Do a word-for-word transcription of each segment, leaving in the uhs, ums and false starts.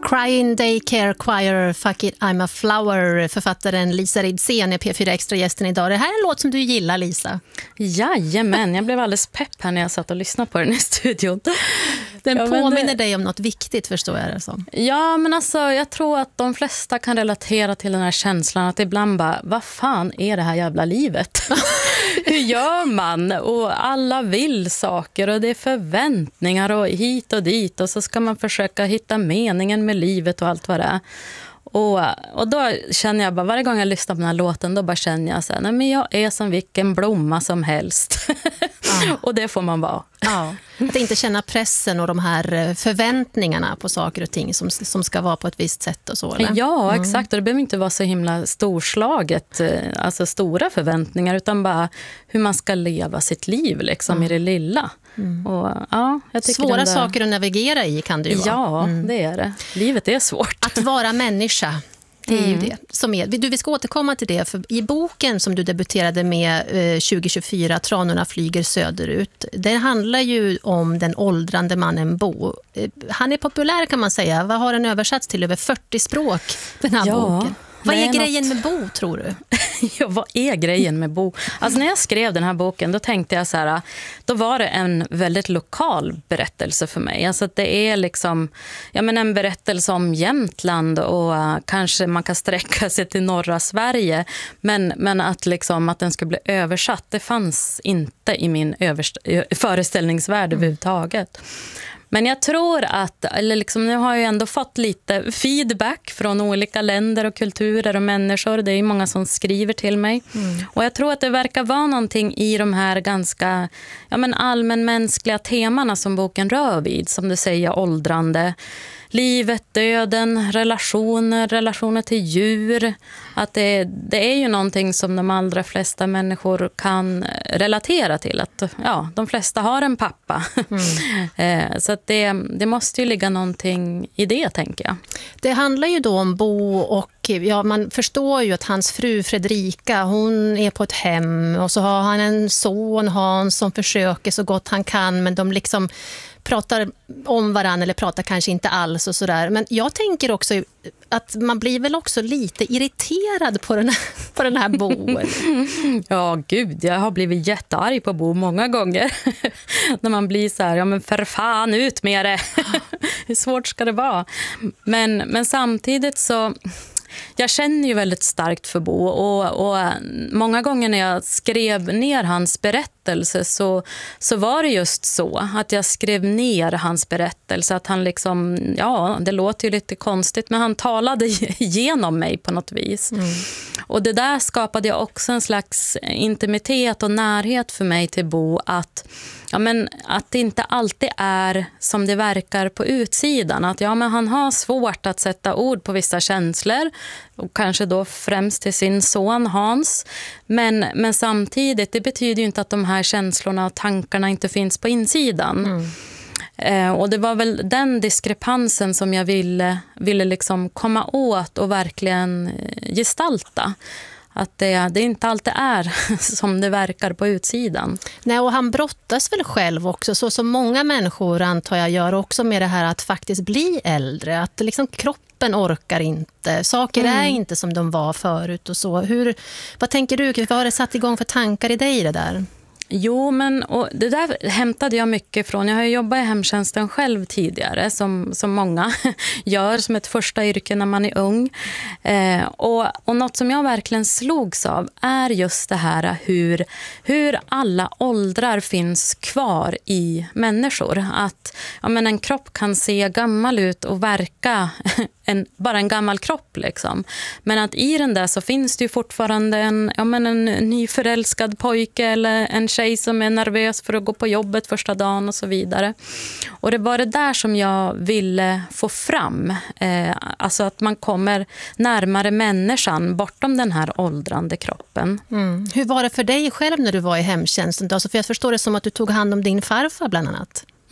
Crying Daycare Choir, Fuck It I'm a Flower, författaren Lisa Ridsén är P fyra Extra-gästen idag. Det här är en låt som du gillar, Lisa. Jajamän, jag blev alldeles pepp här när jag satt och lyssnade på den i studion. Den ja, påminner det... dig om något viktigt, förstår jag det som. Ja, men alltså jag tror att de flesta kan relatera till den här känslan att ibland bara, vad fan är det här jävla livet? Hur gör man? Och alla vill saker och det är förväntningar och hit och dit och så ska man försöka hitta meningen med livet och allt vad det är. Och, och då känner jag bara, varje gång jag lyssnar på den här låten, då bara känner jag så här, nej men jag är som vilken blomma som helst. Ja. Och det får man vara. Ja. Att inte känna pressen och de här förväntningarna på saker och ting som, som ska vara på ett visst sätt och så. Eller? Ja, mm. exakt. Och det behöver inte vara så himla storslaget, alltså stora förväntningar, utan bara hur man ska leva sitt liv liksom, mm. i det lilla. Mm. Och, ja, jag tycker svåra där... saker att navigera i kan det ju vara. Ja, mm. det är det. Livet är svårt. Att vara människa, det är mm. ju det som är. Du, vi ska återkomma till det, för i boken som du debuterade med eh, tjugo tjugofyra, Tranorna flyger söderut, det handlar ju om den åldrande mannen Bo. Eh, han är populär kan man säga. Vad har den översatts till över fyrtio språk, den här ja. boken? Vad är, är grejen något... med Bo, tror du? Ja, vad är grejen med Bo? Alltså när jag skrev den här boken, då tänkte jag så här, då var det en väldigt lokal berättelse för mig. Alltså att det är liksom, ja men en berättelse om Jämtland och uh, kanske man kan sträcka sig till norra Sverige. Men, men att liksom att den skulle bli översatt, det fanns inte i min överst- föreställningsvärld mm. överhuvudtaget. Men jag tror att, eller liksom, nu har jag ändå fått lite feedback från olika länder och kulturer och människor. Det är många som skriver till mig. Mm. Och jag tror att det verkar vara någonting i de här ganska ja, men allmänmänskliga temana som boken rör vid. Som du säger, åldrande, livet, döden, relationer, relationer till djur. Att det, det är ju någonting som de allra flesta människor kan relatera till. Att ja, de flesta har en pappa. Mm. Så att det, det måste ju ligga någonting i det, tänker jag. Det handlar ju då om Bo och ja, man förstår ju att hans fru Fredrika, hon är på ett hem och så har han en son Hans som försöker så gott han kan, men de liksom pratar om varann eller pratar kanske inte alls och sådär. Men jag tänker också att man blir väl också lite irriterad på den här, på den här Bo. Ja, gud, jag har blivit jättearg på Bo många gånger. När man blir så här, ja men för fan ut med det. Hur svårt ska det vara? Men, men samtidigt så... Jag känner ju väldigt starkt för Bo och, och många gånger när jag skrev ner hans berättelse så, så var det just så att jag skrev ner hans berättelse, att han liksom, ja det låter ju lite konstigt men han talade igenom mig på något vis. Mm. Och det där skapade jag också en slags intimitet och närhet för mig till Bo, att ja, men att det inte alltid är som det verkar på utsidan. Att ja, men han har svårt att sätta ord på vissa känslor. Och kanske då främst till sin son Hans. Men, men samtidigt, det betyder ju inte att de här känslorna och tankarna inte finns på insidan. Mm. Eh, och det var väl den diskrepansen som jag ville, ville liksom komma åt och verkligen gestalta. Att det, det inte alltid är som det verkar på utsidan. Nej, och han brottas väl själv också, så som många människor antar jag gör också med det här att faktiskt bli äldre. Att liksom kroppen orkar inte, saker mm. är inte som de var förut och så. Hur, vad tänker du, vad har det satt igång för tankar i dig det där? Jo, men och det där hämtade jag mycket från. Jag har jobbat i hemtjänsten själv tidigare, som, som många gör som ett första yrke när man är ung. Eh, och, och något som jag verkligen slogs av är just det här hur, hur alla åldrar finns kvar i människor. Att ja, men en kropp kan se gammal ut och verka en, bara en gammal kropp liksom. Men att i den där så finns det ju fortfarande en, ja, men en nyförälskad pojke eller en tjej som är nervös för att gå på jobbet första dagen och så vidare. Och det var det där som jag ville få fram. Eh, alltså att man kommer närmare människan bortom den här åldrande kroppen. Mm. Hur var det för dig själv när du var i hemtjänsten då? För jag förstår det som att du tog hand om din farfar bland annat.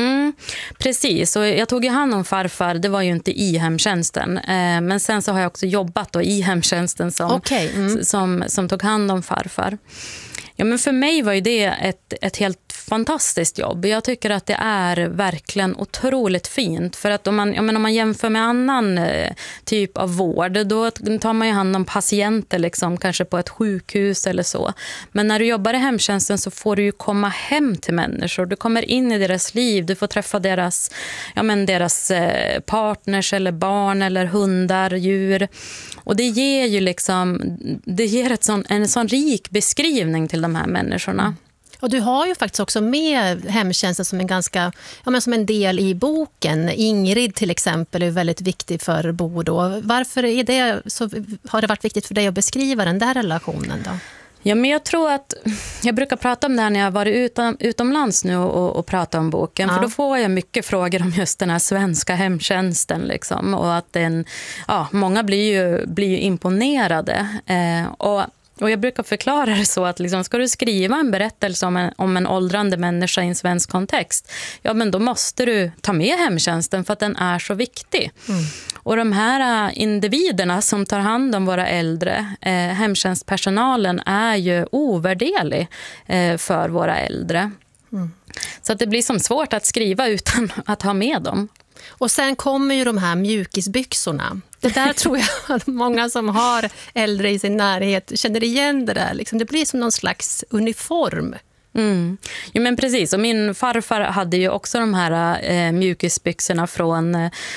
Mm, precis, och jag tog ju hand om farfar, det var ju inte i hemtjänsten, eh, men sen så har jag också jobbat då i hemtjänsten som, okay. mm. som, som tog hand om farfar. Ja, men för mig var ju det ett, ett helt fantastiskt jobb. Jag tycker att det är verkligen otroligt fint. För att om man, jag menar, om man jämför med annan eh, typ av vård, då tar man ju hand om patienter liksom, kanske på ett sjukhus eller så. Men när du jobbar i hemtjänsten så får du ju komma hem till människor. Du kommer in i deras liv, du får träffa deras, ja, men deras eh, partners eller barn eller hundar, djur. Och det ger ju liksom, det ger ett sån, en sån rik beskrivning till de här människorna. Mm. Och du har ju faktiskt också med hemtjänsten som en ganska, ja, men som en del i boken. Ingrid till exempel är väldigt viktig för Bo då. Varför är det, så har det varit viktigt för dig att beskriva den där relationen då? Ja, men jag tror att jag brukar prata om det här när jag har varit utom, utomlands nu och, och prata om boken. Ja. För då får jag mycket frågor om just den här svenska hemtjänsten. Liksom, och att den, ja, många blir ju, blir ju imponerade. Eh, och Och jag brukar förklara det så att liksom, ska du skriva en berättelse om en, om en åldrande människa i en svensk kontext, ja, men då måste du ta med hemtjänsten för att den är så viktig. Mm. Och de här individerna som tar hand om våra äldre, eh, hemtjänstpersonalen är ju ovärderlig eh, för våra äldre. Mm. Så att det blir som svårt att skriva utan att ha med dem. Och sen kommer ju de här mjukisbyxorna. Det där tror jag att många som har äldre i sin närhet känner igen det där. Liksom, det blir som någon slags uniform. Mm. Jo, men precis, och min farfar hade ju också de här eh, mjukisbyxorna från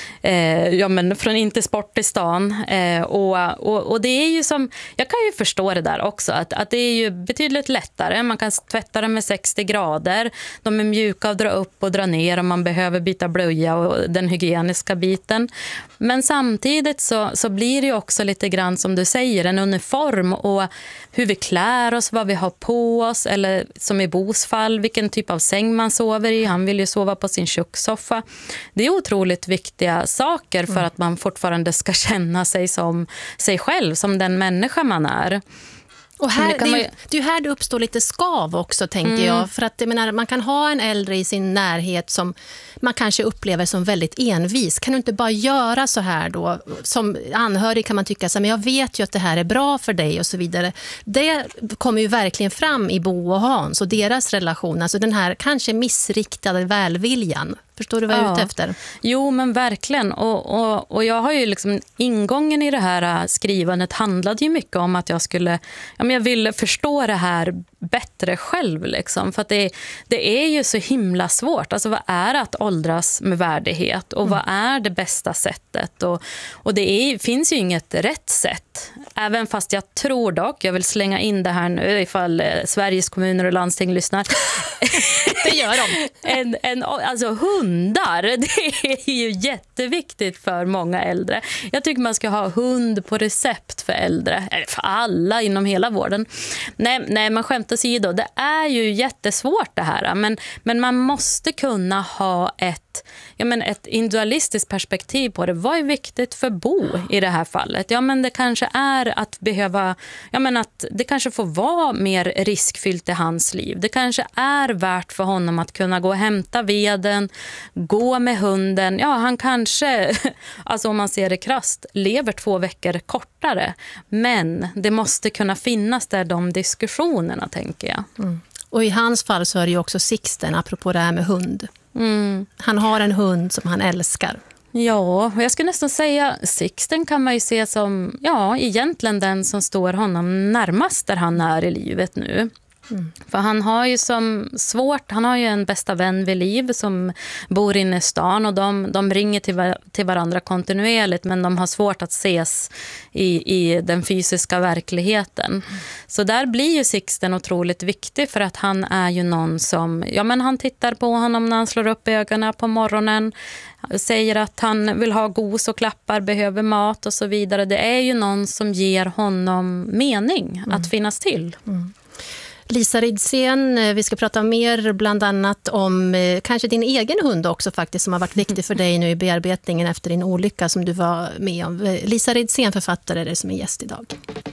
eh, ja, men från Inte sport i stan eh, och, och, och det är ju som, jag kan ju förstå det där också, att, att det är ju betydligt lättare, man kan tvätta dem med sextio grader, de är mjuka att dra upp och dra ner om man behöver byta blöja och den hygieniska biten, men samtidigt så, så blir det ju också lite grann som du säger, en uniform och hur vi klär oss, vad vi har på oss, eller som i Bos fall, vilken typ av säng man sover i. Han vill ju sova på sin kökssoffa. Det är otroligt viktiga saker för mm. att man fortfarande ska känna sig som sig själv, som den människa man är. Och här, det, det, är ju, det är ju här det uppstår lite skav också, tänker mm. jag. För att jag menar, man kan ha en äldre i sin närhet som man kanske upplever som väldigt envis. Kan du inte bara göra så här då? Som anhörig kan man tycka så här, men jag vet ju att det här är bra för dig och så vidare. Det kommer ju verkligen fram i Bo och Hans och deras relation. Alltså den här kanske missriktade välviljan. Förstår du vad jag är ute efter? Jo, men verkligen. Och, och, och jag har ju liksom, ingången i det här skrivandet handlade ju mycket om att jag skulle, ja, men jag ville förstå det här bättre själv. Liksom. För att det, det är ju så himla svårt. Alltså vad är att åldras med värdighet? Och mm. vad är det bästa sättet? Och, och det är, finns ju inget rätt sätt. Även fast jag tror dock, jag vill slänga in det här nu ifall Sveriges kommuner och landsting lyssnar. Det gör de. en, en, alltså hundar, det är ju jätteviktigt för många äldre. Jag tycker man ska ha hund på recept för äldre. Eller för alla inom hela vården. Nej, nej man skämt åsido. Det är ju jättesvårt det här. Men, men man måste kunna ha ett, ja, men ett individualistiskt perspektiv på det. Vad är viktigt för Bo i det här fallet? Ja, men det kanske är att behöva, ja, men att det kanske får vara mer riskfyllt i hans liv. Det kanske är värt för honom att kunna gå och hämta veden, gå med hunden. Ja, han kanske, alltså om man ser det krasst, lever två veckor kortare. Men det måste kunna finnas där de diskussionerna, tänker jag. Mm. Och i hans fall så är det ju också Sixten, apropå det här med hund. Mm. Han har en hund som han älskar. Ja, och jag skulle nästan säga Sixten kan man ju se som, ja, egentligen den som står honom närmast där han är i livet nu. Mm. För han har ju som svårt, han har ju en bästa vän vid liv som bor inne i stan och de, de ringer till, till varandra kontinuerligt, men de har svårt att ses i, i den fysiska verkligheten. Mm. Så där blir ju Sixten otroligt viktig, för att han är ju någon som, ja, men han tittar på honom när han slår upp ögonen på morgonen, säger att han vill ha gos och klappar, behöver mat och så vidare. Det är ju någon som ger honom mening mm. att finnas till. Mm. Lisa Ridsén, vi ska prata mer bland annat om eh, kanske din egen hund också faktiskt, som har varit viktig för dig nu i bearbetningen efter din olycka som du var med om. Lisa Ridsén, författare, är det som är gäst idag.